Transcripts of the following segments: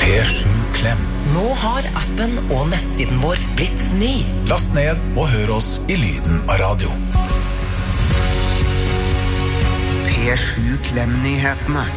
P7 Klem. Nå har appen og nettsiden vår blitt ny. Last ned og hør oss i lyden av radio. P7 Klem-nyhetene.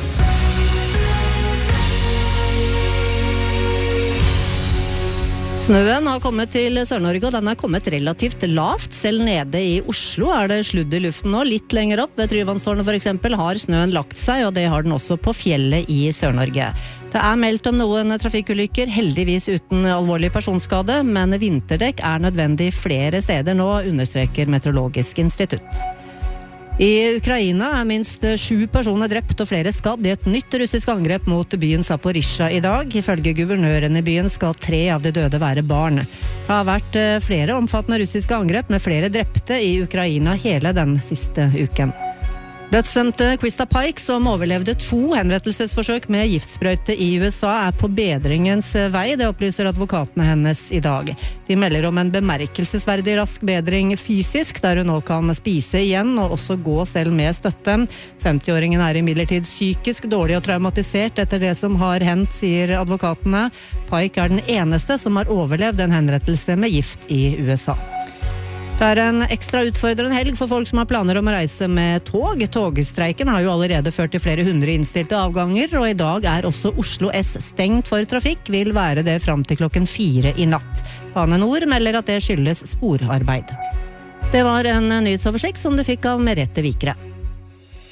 Snøen har kommet til Sør-Norge, og den har kommet relativt lavt. Selv nede i Oslo er det sludd i luften nå. Litt lenger opp ved Tryvannstårnet for eksempel har snøen lagt seg, og det har den også på fjellet i Sør-Norge. Det er meldt om noen trafikkulykker, heldigvis uten alvorlig personskade, men vinterdekk er nødvendig flere steder nå, understreker Meteorologisk institutt. I Ukraina er minst 7 personer drept og flere skadd i et nytt russisk angrep mot byen Zaporizjzja i dag. Ifølge guvernøren i byen skal 3 av de døde være barn. Det har vært flere omfattende russiske angrep med flere drepte i Ukraina hele den siste uken. Dødsdømte Krista Pike, som overlevde 2 henrettelsesforsøk med giftsprøyte i USA, er på bedringens vei, det opplyser advokatene hennes i dag. De melder om en bemerkelsesverdig rask bedring fysisk, der hun nå kan spise igjen og også gå selv med støtte. 50-åringen er imidlertid psykisk dårlig og traumatisert etter det som har hendt, sier advokatene. Pike er den eneste som har overlevd en henrettelse med gift i USA. Det er en ekstra utfordrende helg for folk som har planer om å reise med tog. Togstreiken har jo allerede ført til flere 100 innstilte avganger, og i dag er også Oslo S stengt for trafikk, vil være det fram til klokken 4 i natt. Bane Nor melder at det skyldes sporarbeid. Det var en nyhetsoversikt som du fikk av Merete Vikre.